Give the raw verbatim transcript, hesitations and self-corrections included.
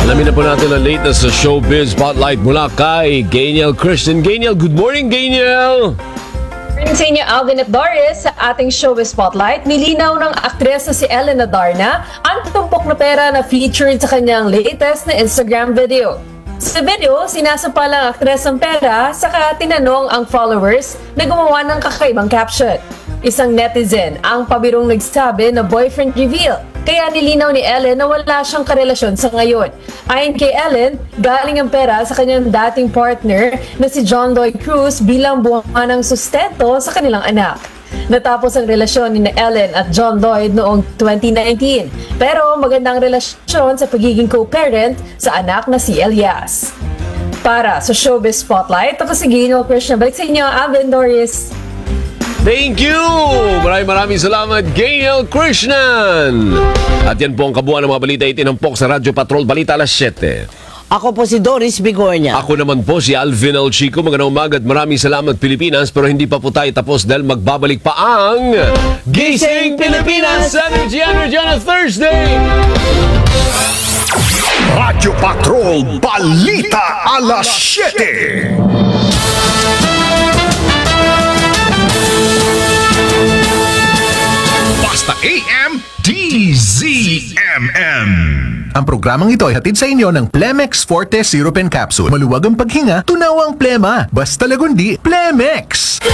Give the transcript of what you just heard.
Alamin na po natin ang latest sa Showbiz Spotlight mula kay Gaynel Christian. Gaynel, good morning, Gaynel! Sa inyo, Alvin at Doris, sa ating Showbiz Spotlight, nilinaw ng aktres na si Ellen Adarna ang tumpok na pera na featured sa kanyang latest na Instagram video. Sa video, sinasapa lang aktres ang pera, saka tinanong ang followers na gumawa ng kakaibang caption. Isang netizen ang pabirong nagsabi na boyfriend reveal, kaya nilinaw ni Ellen na wala siyang karelasyon sa ngayon. Ayon kay Ellen, galing ang pera sa kanyang dating partner na si John Lloyd Cruz bilang buwangang sustento sa kanilang anak. Natapos ang relasyon ni Ellen at John Lloyd noong twenty nineteen, pero magandang relasyon sa pagiging co-parent sa anak na si Elias. Para sa Showbiz Spotlight, ako si Gaynel Christian. Balik sa inyo, Alvin, Doris. Thank you! Maraming maraming salamat, Gaynel Krishnan! At yan po ang kabuuan ng mga balita itinampok sa Radyo Patrol Balita alas siyete. Ako po si Doris Bigornia. Ako naman po si Alvin El Chico. Magandang umaga at maraming salamat, Pilipinas. Pero hindi pa po tayo tapos dahil magbabalik pa ang Gising Pilipinas Energy Energy on a Thursday! Radyo Patrol Balita alas siyete. Basta A M D Z M M. Ang programang ito ay hatid sa inyo ng Plemex Forte Syrup and Capsule. Maluwag ang paghinga, tunaw ang plema. Basta lagundi, Plemex!